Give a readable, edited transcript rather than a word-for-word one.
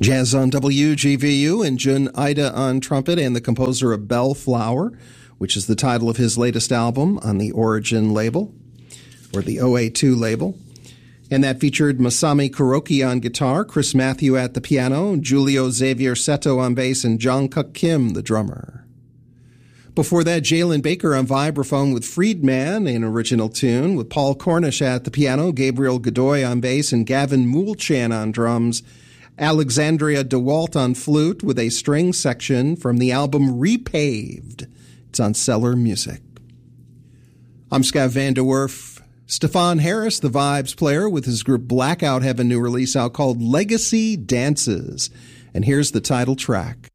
Jazz on WGVU and Jun Ida on trumpet and the composer of Bellflower, which is the title of his latest album on the Origin label, or the OA2 label. And that featured Masami Kuroki on guitar, Chris Matthew at the piano, Julio Xavier Seto on bass, and Jungkook Kim, the drummer. Before that, Jalen Baker on vibraphone with Friedman, an original tune, with Paul Cornish at the piano, Gabriel Godoy on bass, and Gavin Moulchan on drums. Alexandria DeWalt on flute with a string section from the album Repaved. It's on Cellar Music. I'm Scott Van Der Werf. Stefan Harris, the Vibes player, with his group Blackout, have a new release out called Legacy Dances. And here's the title track.